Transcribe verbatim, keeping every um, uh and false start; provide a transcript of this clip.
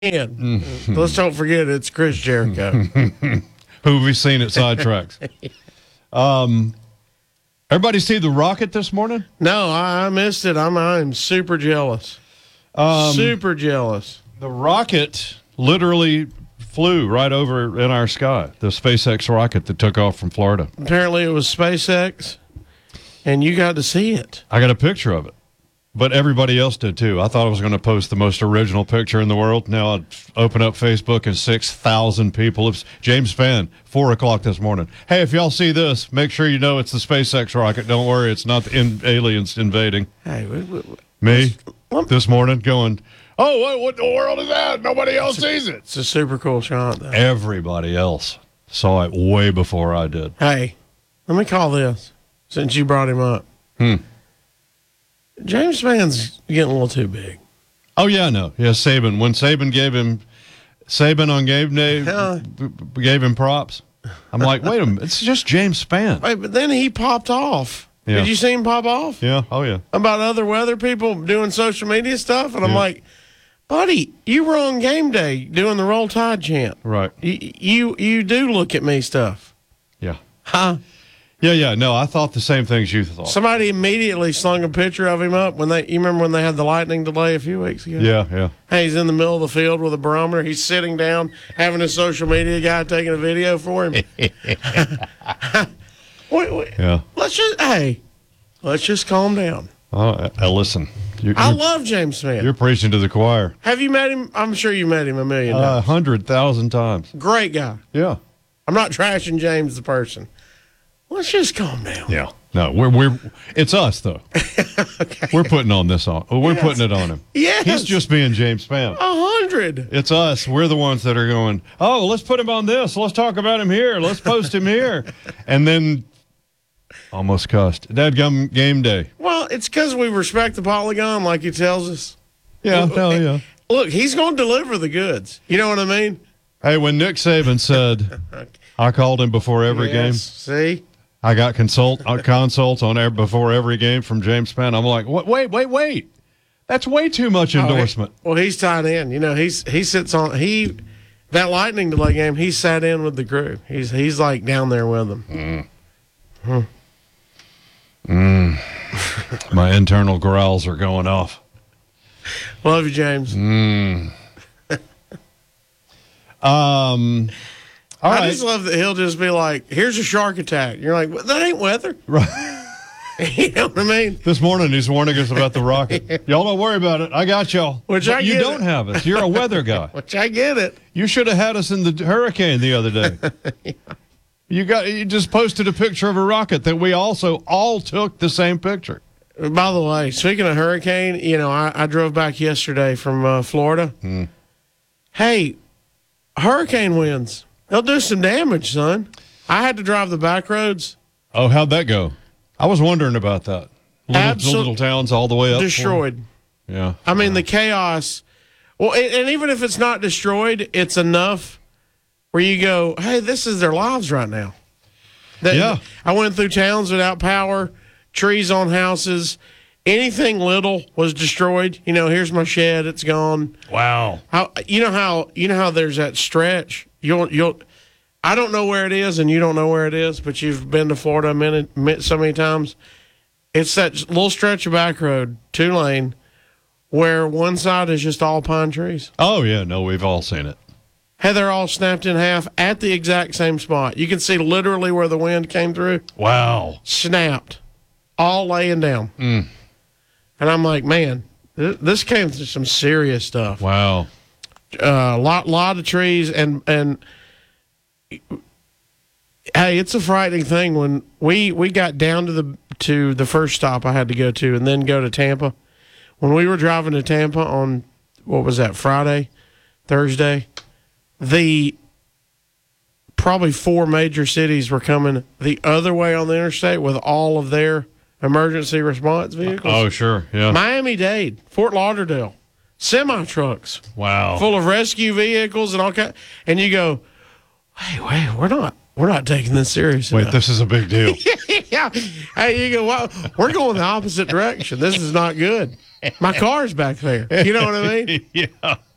Mm-hmm. Let's don't forget it's Chris Jericho. Who have we seen at Sidetracks? um, everybody see the rocket this morning? No, I, I missed it. I'm I'm super jealous. Um, super jealous. The rocket literally flew right over in our sky. The SpaceX rocket that took off from Florida. Apparently, it was SpaceX, and you got to see it. I got a picture of it. But everybody else did, too. I thought I was going to post the most original picture in the world. Now I'd open up Facebook and six thousand people. It's James Spann, four o'clock this morning. Hey, if y'all see this, make sure you know it's the SpaceX rocket. Don't worry, it's not the in- aliens invading. Hey, what, what, Me, what? This morning, going, oh, what, what the world is that? Nobody else it's sees a, it. It's a super cool shot, though. Everybody else saw it way before I did. Hey, let me call this, since you brought him up. Hmm. James Spann's getting a little too big. Oh, yeah, no. Yeah, Saban. When Saban gave him, Saban on game day uh, gave him props. I'm like, wait a minute. It's just James Spann. Wait, but then he popped off. Yeah. Did you see him pop off? Yeah. Oh, yeah. About other weather people doing social media stuff. And I'm yeah. like, buddy, you were on game day doing the Roll Tide chant. Right. You, you, you do look at me stuff. Yeah. Huh? Yeah, yeah. No, I thought the same things you thought. Somebody immediately slung a picture of him up when they. You remember when they had the lightning delay a few weeks ago? Yeah, yeah. Hey, he's in the middle of the field with a barometer. He's sitting down, having a social media guy taking a video for him. wait, wait, yeah. Let's just hey, let's just calm down. Oh, uh, listen. You're, I you're, love James Spann. You're preaching to the choir. Have you met him? I'm sure you met him a million A times. uh, hundred thousand times. Great guy. Yeah. I'm not trashing James the person. Let's just calm down. Yeah. No, we're we're it's us though. Okay. We're putting on this on. We're yes. putting it on him. Yes. He's just being James Spann. A hundred. It's us. We're the ones that are going, oh, let's put him on this. Let's talk about him here. Let's post him here. And then almost cussed. Dadgum game day. Well, it's because we respect the Polygon like he tells us. Yeah, hell yeah. Look, he's going to deliver the goods. You know what I mean? Hey, when Nick Saban said, I called him before every yes, game. See? I got consult uh, consults on every, before every game from James Spann. I'm like, what? Wait, wait, wait! That's way too much endorsement. Oh, he, well, he's tied in. You know, he's he sits on he that lightning delay game. He sat in with the crew. He's he's like down there with them. Mm. Hmm. Mm. My internal growls are going off. Love you, James. Mm. um. All I right. just love that he'll just be like, here's a shark attack. You're like, well, that ain't weather. Right. You know what I mean? This morning he's warning us about the rocket. Y'all don't worry about it. I got y'all. Which but I you get don't it. have us. You're a weather guy. Which I get it. You should have had us in the hurricane the other day. Yeah. You got you just posted a picture of a rocket that we also all took the same picture. By the way, speaking of hurricane, you know, I, I drove back yesterday from uh, Florida. Hmm. Hey, hurricane winds. They'll do some damage, son. I had to drive the back roads. Oh, how'd that go? I was wondering about that. Little, Absol- little towns all the way up. Destroyed. Yeah. I mean, yeah. the chaos. Well, and, and even if it's not destroyed, it's enough where you go, hey, this is their lives right now. That, yeah. I went through towns without power, trees on houses. Anything little was destroyed. You know, here's my shed. It's gone. Wow. How you know how you know how there's that stretch. You'll you'll. I don't know where it is, and you don't know where it is, but you've been to Florida a minute, so many times. It's that little stretch of back road, two lane, where one side is just all pine trees. Oh yeah, no, we've all seen it. Hey, they're all snapped in half at the exact same spot. You can see literally where the wind came through. Wow. Snapped, all laying down. Mm. And I'm like, man, th- this came through some serious stuff. Wow. A uh, lot, lot of trees, and and hey, it's a frightening thing when we we got down to the to the first stop I had to go to, and then go to Tampa. When we were driving to Tampa on what was that Friday, Thursday, the probably four major cities were coming the other way on the interstate with all of their emergency response vehicles. Oh, sure, yeah. Miami-Dade, Fort Lauderdale, semi trucks. Wow. Full of rescue vehicles and all kind. And you go, hey, wait, we're not, we're not taking this serious. Wait, enough. this is a big deal. Yeah. Hey, you go, well, we're going the opposite direction. This is not good. My car's back there. You know what I mean? Yeah.